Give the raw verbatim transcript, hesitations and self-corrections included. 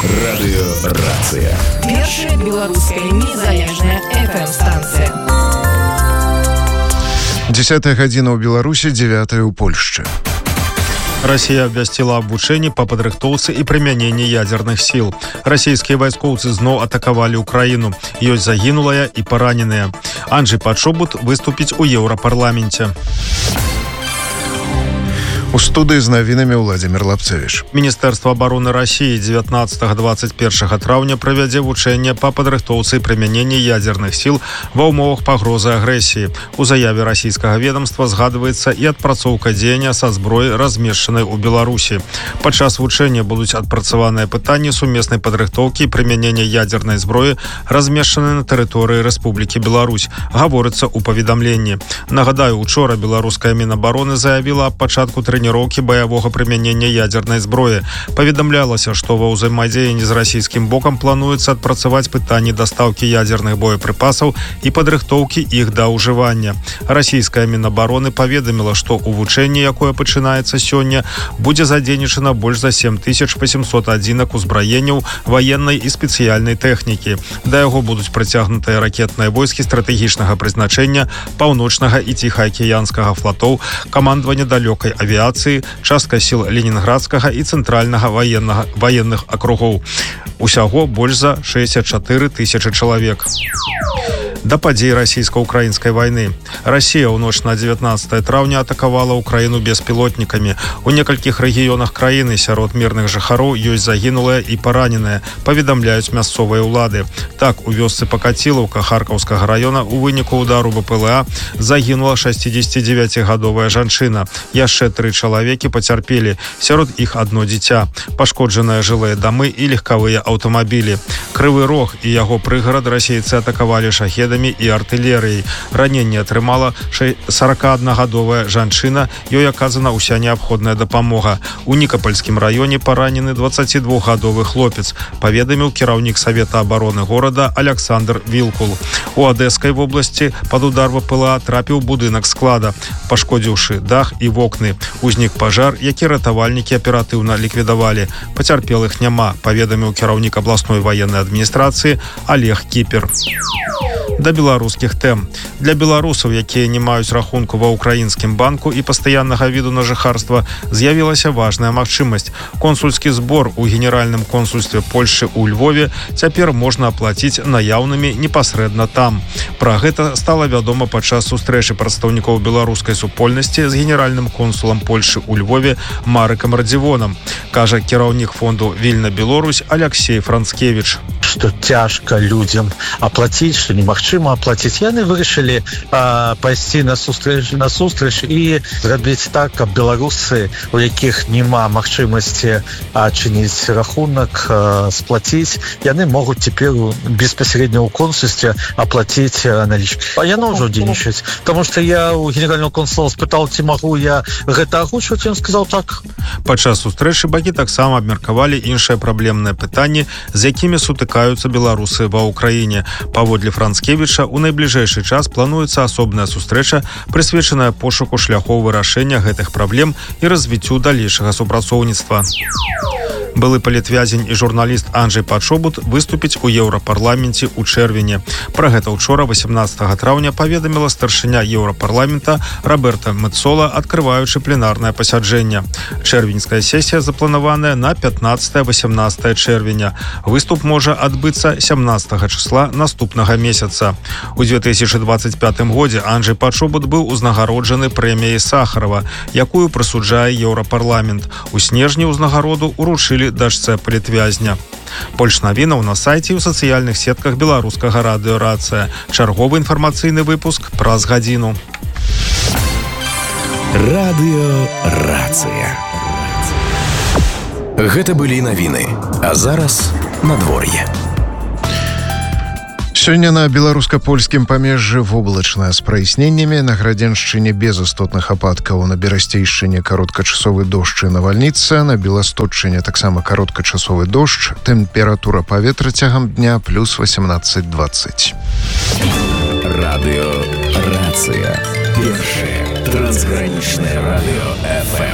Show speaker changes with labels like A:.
A: Радыёрацыя.
B: Першая беларуская незалежная эф эм-станцыя.
C: Десятая гадзіна ў Беларусі, девятая ў Польшчы.
D: Россия обвясціла аб вучэнні па падрыхтоўцы і прымяненні ядзерных сіл. Расійскія вайскоўцы зноў атакавалі ўкраіну. Ёсць загінулыя і параненыя. Анджэй Пачобут выступіць у Еўрапарламенце.
C: У студыі з навінамі Владзімір Лапцевіч.
D: Міністэрства абароны Расіі дзевятнаццатага - дваццаць першага траўня правядзе вучэнне па падрыхтоўцы і прымяненні ядзерных сіл ва ўмовах пагрозы агрэсіі. У заяве расійскага ведамства згадваецца і адпрацоўка дзеяння са зброі, размешчанай у Беларусі. Падчас вучэння будуць адпрацаваныя пытанні сумеснай падрыхтоўкі і прымянення ядзернай зброі, размешчанай на тэрыторыі Рэспублікі Беларусь, гаворыцца ў паведамленні. Нагадаю, учора беларуская Мінабароны заявіла аб пачатку трэнінга тренировки боевого применения ядерной зброі. Паведамлялася, што ва ўзаемадзеянні з расійскім бокам плануецца адпрацаваць пытанні дастаўкі ядерных боепрыпасаў і падрыхтоўкі іх да ўжывання. Расійская Мінабароны паведаміла, што ў вучэнні, якое пачынаецца сёння, будзе задзейнічана больш за сем тысяч восемьсот адзінак узбраенняў ваеннай і спецыяльнай тэхнікі. Да яго будуць прыцягнутыя ракетныя войскі стратэгічнага прызначэння, паўночнага і ціхаакіянскага флотоў, камандавання далёкай авіяцыі, частка сіл Ленінградскага і цэнтральнага ваеннага ваенных акругоў. Усяго больш за шэсцьдзесят чатыры тысячы чалавек. Да падзей расійска-украінскай вайны. Расія ў ноч на дзевятнаццатае траўня атакавала ўкраіну беспілотнікамі. У некалькіх рэгіёнах краіны сярод мірных жыхароў ёсць загінулыя і параненыя, паведамляюць мясцовыя ўлады. Так, у вёсцы Пакацілаўка Харкаўскага раёна у выніку ўдару бэ пэ эл а загінула шасцідзесяцідзевяцігадовая жанчына. Яшчэ тры чалавекі пацярпелі, сярод іх адно дзіця. Пашкоджаныя жылыя дамы і легкавыя аўтамабілі. Крывы Рог і яго прыгарад расейцы атакавалі шахедамі і артылерыяй. Раненне атрымала сорокааднагадовая жанчына, ёй аказана ўся неабходная дапамога. У Нікапальскім раёне паранены дваццацідвухгадовы хлопец, паведаміў кіраўнік Савета абароны горада Александр Вілкул. У Адэскай вобласці пад удар вэ пэ эл а трапіў будынак склада, пашкодзіўшы дах і вокны. Узнік пажар, які ратавальнікі аператыўна ліквідавалі. Пацярпелых няма, паведаміў кіраўнік абласной ваеннай адміністрацыі Олег Кіпер. Да беларускіх тэм. Для беларусаў, якія не маюць рахунку ва ўкраінскім банку і пастаяннага віду на жыхарства, з'явілася важная магчымасць. Консульскі збор у генеральным консульстве Польшы ў Львове цяпер можна аплаціць наяўнымі непасрэдна там. Пра гэта стала вядома падчас сустрэчы прадстаўнікоў беларускай супольнасці з генеральным консулам Польшы ў Львове Марыкам Радзівонам, кажа кіраўнік фонду «Вільна Беларусь» Алексей Францкевич.
E: Што цяжка людзям аплаціць, што немагчыма аплаціць. Яны вырашылі а, пайсці на сустрэч, на сустрэч і зрабіць так, каб беларусы, у якіх няма магчымасці адчыніць рахунак, а, сплаціць, яны могуць цяпер беспасярэдна ў консульстве аплаціць налічкі. А яно ўжо дзейнічаць. Таму што я у генерального консула спытаў, ці магу я гэта агучваць, ён сказаў так.
D: Падчас сустрэчы бакі таксама абмеркавалі іншыя праблемныя пытанні, з якімі сутыкаюцца беларусы ва ўкраіне. Паводле Францкевіча, у найбліжэйшы час плануецца асобная сустрэча, прысвечаная пошуку шляхоў вырашэння гэтых праблем і развіццю далейшага супрацоўніцтва. Былы палітвязень і журналіст Анджэй Пачобут выступіць у Еўрапарламенце ў чэрвені. Пра гэта ўчора, васямнаццатага траўня, паведаміла старшыня Еўрапарламента Роберта Мецола, адкрываючы пленарнае пасяджэнне. Чэрвеньская сесія запланаваная на пятнаццатае - васямнаццатае чэрвеня. Выступ можа адбыцца сямнаццатага числа наступнага месяца. У две тысячи двадцать пятым годзе Анджэй Пачобут быў узнагароджаны прэміяй Сахарова, якую прысуджае Еўрапарламент. У снежні ўзнагароду уручылі дачцэ палітвязня. Больш навінаў на сайце і ў сацыяльных сетках беларускага радыёрацыя. Чарговы інфармацыйны выпуск праз гадзіну.
A: Радыёрацыя. Гэта былі навіны. А зараз надвор'е.
C: Сёння на беларуска-польскім памежжы воблачна з праясненнямі, на Градзеншчыне без істотных ападкаў, на Берасцейшчыне кароткачасовы дождж і навальніца, на Беластотчыне таксама кароткачасовы дождж, тэмпература паветра цягам дня плюс восемнадцать двадцать.
A: Радыёрацыя. Першае трансгранічнае радыё эф эм.